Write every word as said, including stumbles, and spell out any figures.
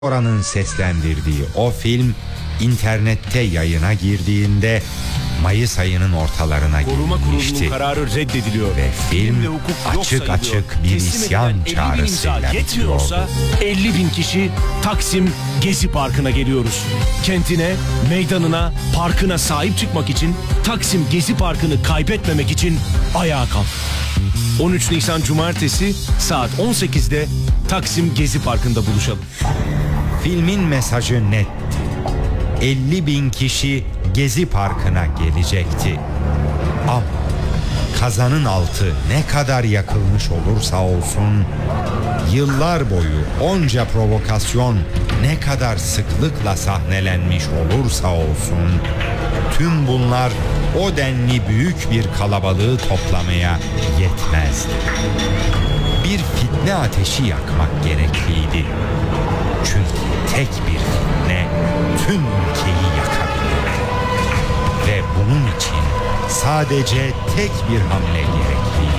Orhan'ın seslendirdiği o film internette yayına girdiğinde Mayıs ayının ortalarına Koruma girilmişti. Kurulu'nun kararı reddediliyor. Ve film açık sayılıyor. açık bir Teslim isyan edilen elli bin çağrısıyla imza yetmiyorsa elli bin kişi Taksim Gezi Parkı'na geliyoruz. Kentine, meydanına, parkına sahip çıkmak için, Taksim Gezi Parkı'nı kaybetmemek için ayağa kalk. on üç Nisan Cumartesi saat on sekizde Taksim Gezi Parkı'nda buluşalım. Filmin mesajı netti. elli bin kişi Gezi Parkı'na gelecekti. Ama kazanın altı ne kadar yakılmış olursa olsun, yıllar boyu onca provokasyon ne kadar sıklıkla sahnelenmiş olursa olsun, tüm bunlar o denli büyük bir kalabalığı toplamaya yetmezdi. Bir fitne ateşi yakmak gerekliydi. Çünkü tek bir fitne tüm ülkeyi yakabilirdi. Ve bunun için sadece tek bir hamle gerekliydi.